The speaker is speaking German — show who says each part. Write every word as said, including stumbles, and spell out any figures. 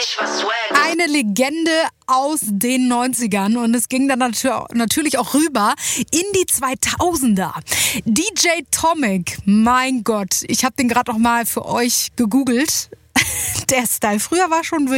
Speaker 1: Ich war Swag.
Speaker 2: Eine Legende aus den neunzigern und es ging dann natürlich auch rüber in die zweitausender. D J Tomic, mein Gott, ich habe den gerade noch mal für euch gegoogelt. Der Style früher war schon